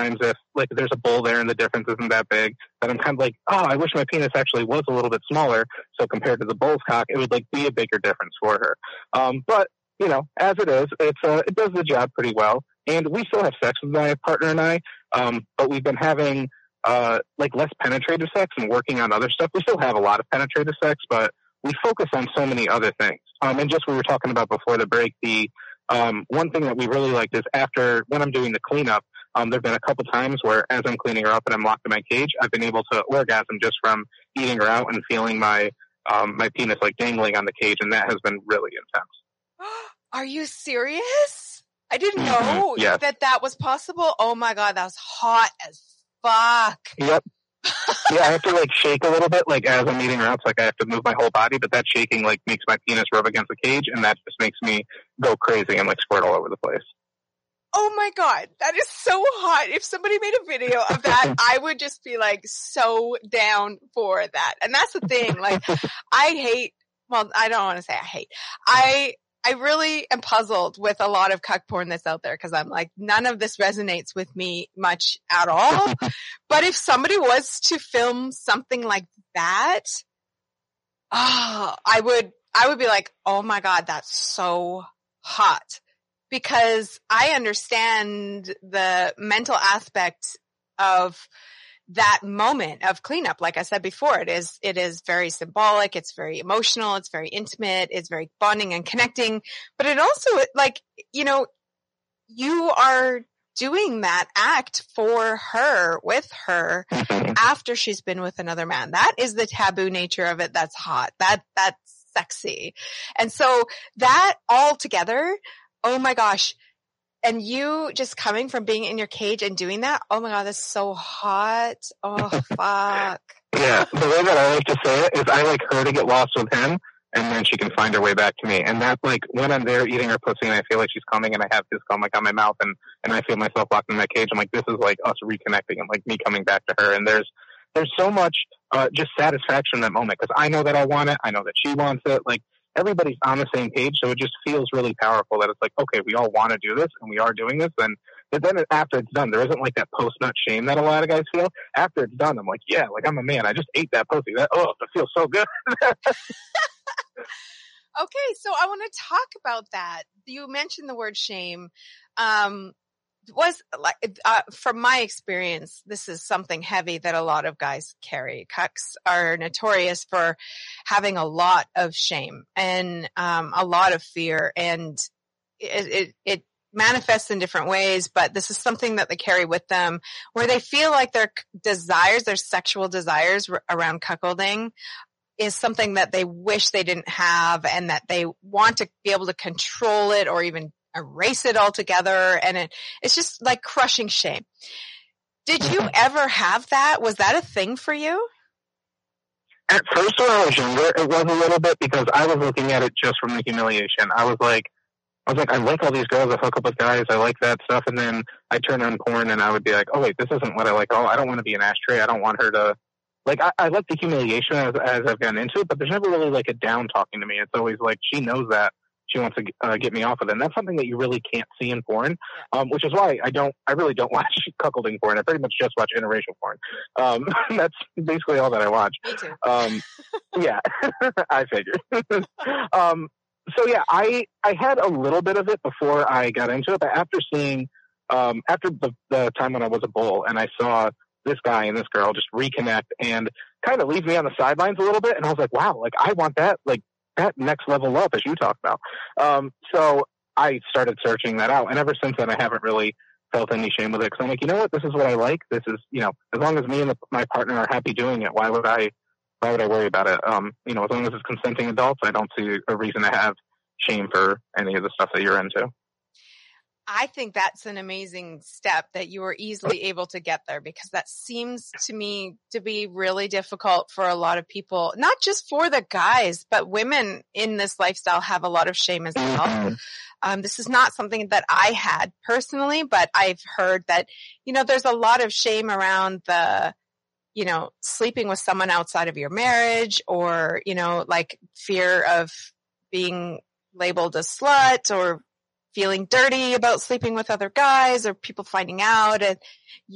times if like there's a bowl there and the difference isn't that big, that I'm kind of like, oh, I wish my penis actually was a little bit smaller. So compared to the bull's cock, it would like be a bigger difference for her. But you know, as it is, it does the job pretty well. And we still have sex with my partner and I, but we've been having like less penetrative sex and working on other stuff. We still have a lot of penetrative sex, but we focus on so many other things. And just what we were talking about before the break, the one thing that we really liked is after when I'm doing the cleanup, there've been a couple times where as I'm cleaning her up and I'm locked in my cage, I've been able to orgasm just from eating her out and feeling my my penis like dangling on the cage, and that has been really intense. Are you serious? I didn't know yes. that was possible. Oh my God, that was hot as fuck. Yep. Yeah, I have to like shake a little bit, like as I'm eating her out, so like I have to move my whole body, but that shaking like makes my penis rub against the cage, and that just makes me go crazy and like squirt all over the place. Oh my God, that is so hot. If somebody made a video of that, I would just be like so down for that. And that's the thing, like I don't want to say I hate. I really am puzzled with a lot of cuck porn that's out there because I'm like, none of this resonates with me much at all. But if somebody was to film something like that, I would be like, oh my God, that's so hot. Because I understand the mental aspect of that moment of cleanup. Like I said before, it is very symbolic. It's very emotional. It's very intimate. It's very bonding and connecting. But it also, like, you know, you are doing that act for her, with her, after she's been with another man. That is the taboo nature of it. That's hot. That's sexy. And so that all together, oh my gosh. And you just coming from being in your cage and doing that, oh my God, that's so hot. Oh, fuck. Yeah, the way that I like to say it is I like her to get lost with him, and then she can find her way back to me. And that's like when I'm there eating her pussy and I feel like she's coming and I have his cum like on my mouth and I feel myself locked in my cage, I'm like, this is like us reconnecting and like me coming back to her. And there's so much just satisfaction in that moment because I know that I want it. I know that she wants it. Like, everybody's on the same page, so it just feels really powerful that it's like, okay, we all want to do this, and we are doing this, but then after it's done, there isn't like that post-nut shame that a lot of guys feel. After it's done, I'm like, yeah, like I'm a man. I just ate that pussy. It feels so good. Okay, so I want to talk about that. You mentioned the word shame. Was like from my experience, this is something heavy that a lot of guys carry. Cucks are notorious for having a lot of shame and a lot of fear, and it manifests in different ways. But this is something that they carry with them, where they feel like their sexual desires around cuckolding is something that they wish they didn't have, and that they want to be able to control it or even erase it altogether, and it's just like crushing shame. Did you ever have that? Was that a thing for you? At first, when I was younger, it was a little bit because I was looking at it just from the humiliation. I was like, I like all these girls that hook up with guys. I like that stuff. And then I turn on porn and I would be like, oh wait, this isn't what I like. Oh, I don't want to be an ashtray. I don't want her to, like, I like the humiliation as I've gotten into it, but there's never really like a down talking to me. It's always like, she knows that she wants to get me off of it. And that's something that you really can't see in porn, which is why I really don't watch cuckolding porn. I pretty much just watch interracial porn. That's basically all that I watch. Me too. Yeah, I figured. So yeah, I had a little bit of it before I got into it, but after seeing, after the time when I was a bull and I saw this guy and this girl just reconnect and kind of leave me on the sidelines a little bit, and I was like, wow, like I want that, like, that next level love as you talk about. So I started searching that out. And ever since then, I haven't really felt any shame with it. Cause I'm like, you know what? This is what I like. This is, you know, as long as me and my partner are happy doing it, why would I worry about it? You know, as long as it's consenting adults, I don't see a reason to have shame for any of the stuff that you're into. I think that's an amazing step that you were easily able to get there, because that seems to me to be really difficult for a lot of people, not just for the guys, but women in this lifestyle have a lot of shame as well. This is not something that I had personally, but I've heard that, you know, there's a lot of shame around the, you know, sleeping with someone outside of your marriage, or, you know, like fear of being labeled a slut, or feeling dirty about sleeping with other guys, or people finding out. And